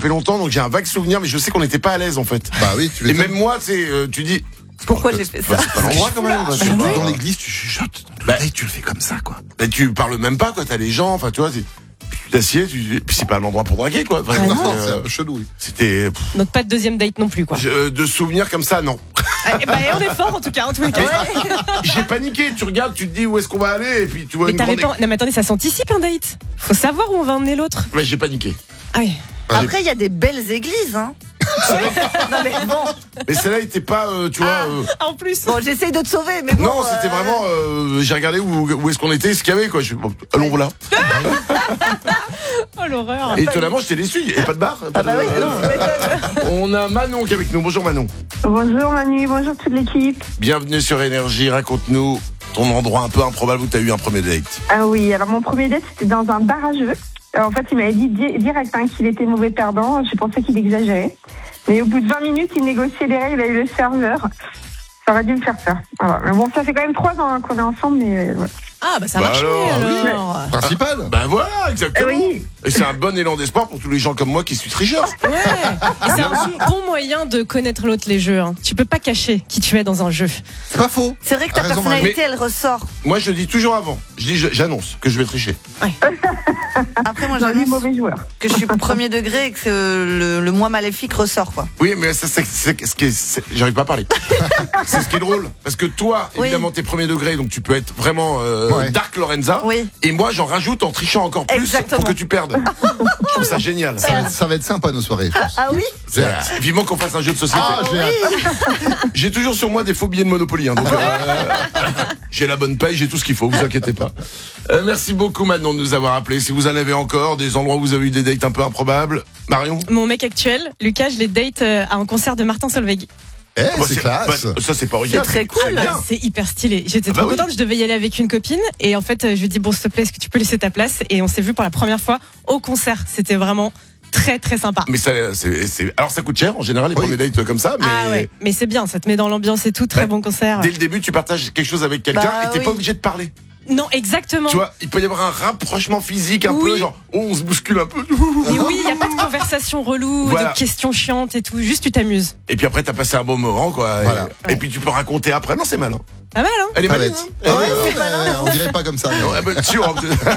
fait longtemps, donc j'ai un vague souvenir, mais je sais qu'on n'était pas à l'aise en fait. Bah oui, Et même moi, tu dis. Pourquoi j'ai fait ça? C'est pas l'endroit quand même. Dans l'église, tu chuchotes. Tu le fais comme ça, quoi. Bah, tu parles même pas, quoi. T'as les gens, enfin, tu vois. Puis tu t'assieds, puis c'est pas un endroit pour draguer, quoi. Vraiment, Non, c'est un peu chelou. Oui. C'était. Donc pas de deuxième date non plus, quoi. De souvenirs comme ça, non. Et on est fort en tout cas, en tous les cas. J'ai paniqué. Tu regardes, tu te dis où est-ce qu'on va aller, et puis tu vois Mais une t'avais grande. pas... Non mais attendez, ça s'anticipe un date. Faut savoir où on va emmener l'autre. Ouais, j'ai paniqué. Ah oui. Après, il y a des belles églises, hein. Non mais bon. Mais celle-là était pas, tu vois. En plus. Bon, j'essaye de te sauver, mais bon. Non, c'était vraiment. J'ai regardé où est-ce qu'on était, ce qu'il y avait, quoi. Bon, allons voilà. Oh l'horreur. Et étonnamment, j'étais déçu. Il n'y avait pas de bar. Ah bah oui, non. On a Manon qui est avec nous. Bonjour Manon. Bonjour Manu, bonjour toute l'équipe. Bienvenue sur Énergie. Raconte-nous ton endroit un peu improbable où tu as eu un premier date. Ah oui, alors mon premier date c'était dans un bar à jeux. En fait, il m'avait dit direct qu'il était mauvais perdant. Je pensais qu'il exagérait. Mais au bout de 20 minutes, il négociait les règles avec le serveur. Ça aurait dû me faire peur. Voilà. Mais bon, ça fait quand même 3 ans qu'on est ensemble, mais ouais. Ah bah ça a marché alors. Principal. Ben voilà, exactement. Oui. Et c'est un bon élan d'espoir pour tous les gens comme moi qui suis tricheur. Ouais. Et c'est un bon moyen de connaître l'autre, les jeux. Hein. Tu peux pas cacher qui tu es dans un jeu. C'est pas faux. C'est vrai que ta T'as raison, personnalité, elle ressort. Moi, je le dis toujours avant. J'annonce que je vais tricher. Après, moi, Dans les j'annonce mauvais joueurs. que je suis au premier degré et que le moi maléfique ressort, quoi. Oui, mais ça, c'est ce qui est. J'arrive pas à parler. C'est ce qui est drôle. Parce que toi, Oui. évidemment, t'es premier degré, donc tu peux être vraiment Ouais. Dark Lorenza. Oui. Et moi, j'en rajoute en trichant encore plus Exactement. pour que tu perdes. Je trouve ça génial. Ça va être sympa nos soirées, je pense. Ah oui? Vivement qu'on fasse un jeu de société. Ah, j'ai hâte. J'ai toujours sur moi des faux billets de Monopoly. Hein, donc, j'ai la bonne paye, j'ai tout ce qu'il faut, vous inquiétez pas. Merci beaucoup Manon de nous avoir appelés. Si vous en avez encore, des endroits où vous avez eu des dates un peu improbables. Marion? Mon mec actuel, Lucas, je l'ai date à un concert de Martin Solveig. Eh, Bah, c'est classe. ça, c'est pas original. C'est très cool. bien. C'est hyper stylé. J'étais bah trop oui. contente, je devais y aller avec une copine et en fait je lui ai dit bon s'il te plaît est-ce que tu peux laisser ta place et on s'est vu pour la première fois au concert. C'était vraiment très très sympa. Mais ça, alors ça coûte cher en général les Oui. premiers dates comme ça, mais Ah ouais, mais c'est bien, ça te met dans l'ambiance et tout, très Ouais. bon concert. dès le début tu partages quelque chose avec quelqu'un Bah et t'es oui. pas obligé de parler. Non, exactement. Tu vois, il peut y avoir un rapprochement physique un Oui. peu, genre on se bouscule un peu. Et oui, il y a pas de conversation relou, Voilà. de questions chiantes et tout, juste tu t'amuses. Et puis après t'as passé un bon moment quoi. Voilà. Et puis tu peux raconter après. Non c'est malin. Pas mal hein. Elle est Pas malin. bête. Hein. On dirait pas comme ça. mais- Ouais, bah, sûr,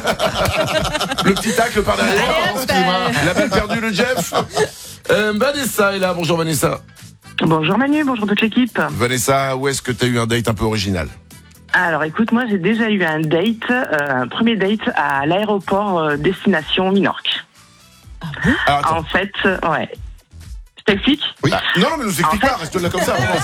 le petit tacle par derrière. Allez, hop, La balle perdue, le Jeff. Vanessa est là. Bonjour Vanessa. Bonjour Manu, bonjour toute l'équipe. Vanessa, où est-ce que t'as eu un date un peu original? Alors écoute, moi j'ai déjà eu un date, un premier date à l'aéroport destination Minorque. Alors, attends. En fait, ouais. Je t'explique? Oui. Bah, non, mais nous explique En pas, reste là comme ça. Vraiment,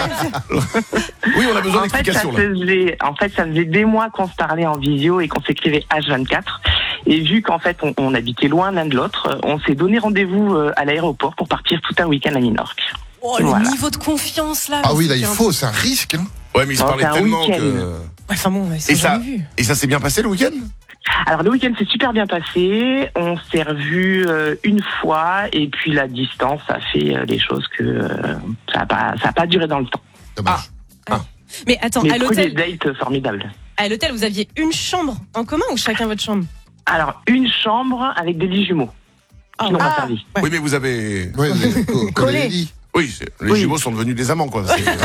oui, on a besoin En fait, d'explications là. ça faisait des mois qu'on se parlait en visio et qu'on s'écrivait H24. Et vu qu'en fait, on habitait loin l'un de l'autre, on s'est donné rendez-vous à l'aéroport pour partir tout un week-end à Minorque. Oh, le Voilà. niveau de confiance là. Ah oui, là, c'était il faut, c'est un risque. Hein. Ouais, mais ils se Non, parlaient c'est un tellement week-end. que. Ouais, enfin bon, ouais, c'est Et ça, jamais vu. et ça s'est bien passé le week-end? Alors le week-end s'est super bien passé, on s'est revus une fois et puis la distance a fait des choses que ça a pas duré dans le temps. Dommage. Mais attends, Mais à premier l'hôtel, date formidable. vous aviez une chambre en commun ou chacun votre chambre? Alors une chambre avec des lits jumeaux Ah, qui n'ont pas Ah. servi. Ouais. Oui, mais vous avez. Ouais, collé les lits. Oui, les Oui. jumeaux sont devenus des amants, quoi.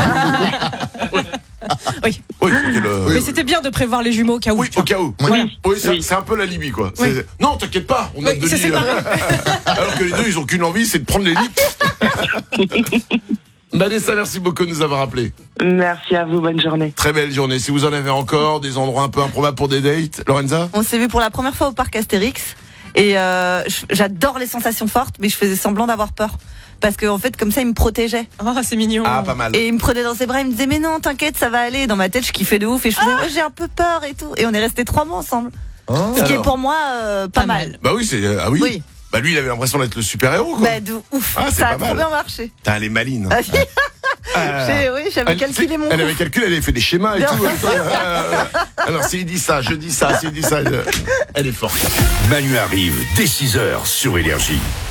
Oui. Oui, c'était le. Mais c'était bien de prévoir les jumeaux au cas où. Oui, tu vois. au cas où. Voilà. Oui, Oui. c'est un peu la Libye, quoi. Oui. Non, t'inquiète pas, on a Oui, deux c'est lits. séparé. Alors que les deux, ils ont qu'une envie, c'est de prendre les lits. Vanessa, merci beaucoup de nous avoir appelés. Merci à vous, bonne journée. Très belle journée. Si vous en avez encore, des endroits un peu improbables pour des dates, Lorenza? On s'est vu pour la première fois au parc Astérix. Et j'adore les sensations fortes, mais je faisais semblant d'avoir peur. Parce que en fait, comme ça, il me protégeait. Oh, c'est mignon. Ah, pas mal. Et il me prenait dans ses bras, il me disait mais non, t'inquiète, ça va aller. Dans ma tête, je kiffais de ouf et je faisais ouais, j'ai un peu peur et tout. Et on est restés 3 mois ensemble. Oh. Ce qui est Alors. pour moi pas mal. Bah oui, c'est. Ah oui? Oui. Bah lui, il avait l'impression d'être le super-héros, quoi. Bah de ouf. Ah, c'est Ça pas a trop mal. bien marché. Putain, elle est maline. Ah, Ah. j'avais calculé mon Elle avait calculé, elle avait fait des schémas et Bien tout. Alors, s'il dit ça, je dis ça, s'il dit ça. Elle est forte. Manu arrive dès 6h sur Énergie.